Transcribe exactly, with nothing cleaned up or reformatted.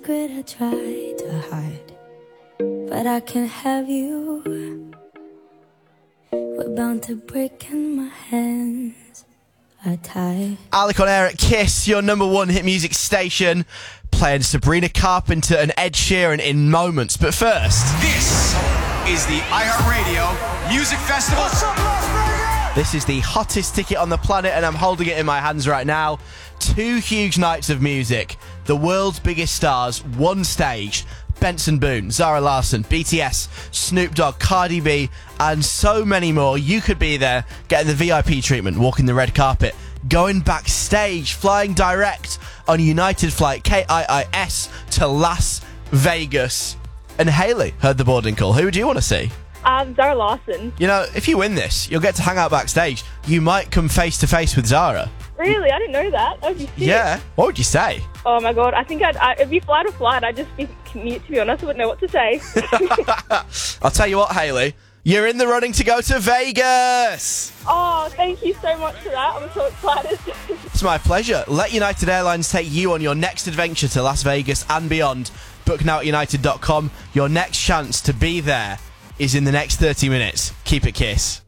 secret I try to hide, but I can't have you. We're bound to break and my hands are tied. Alec on air at Kiss, your number one hit music station, playing Sabrina Carpenter and Ed Sheeran in moments. But first, this is the iHeartRadio Music Festival. What's up, Las Vegas? This is the hottest ticket on the planet, and I'm holding it in my hands right now. Two huge nights of music. The world's biggest stars, one stage. Benson Boone, Zara Larsson, B T S, Snoop Dogg, Cardi B, and so many more. You could be there, getting the V I P treatment, walking the red carpet, going backstage, flying direct on United Flight K I I S to Las Vegas. And Hayley heard the boarding call. Who do you want to see? Um, Zara Larsson. You know, if you win this, you'll get to hang out backstage. You might come face to face with Zara. Really? I didn't know that. That would be sick. Yeah. What would you say? Oh my god, I think I'd, I, it'd be flight or flight. I'd just be mute, to be honest. I wouldn't know what to say. I'll tell you what, Hayley. You're in the running to go to Vegas. Oh, thank you so much for that. I'm so excited. It's my pleasure. Let United Airlines take you on your next adventure to Las Vegas and beyond. Book now at united dot com. Your next chance to be there is in the next thirty minutes. Keep it Kiss.